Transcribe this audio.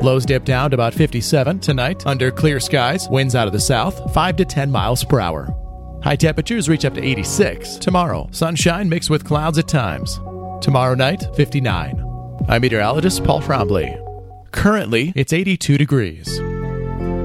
Lows dip down to about 57 tonight under clear skies, winds out of the south, 5 to 10 miles per hour. High temperatures reach up to 86 tomorrow. Sunshine mixed with clouds at times. Tomorrow night, 59. I'm meteorologist Paul Frombley. Currently, it's 82 degrees.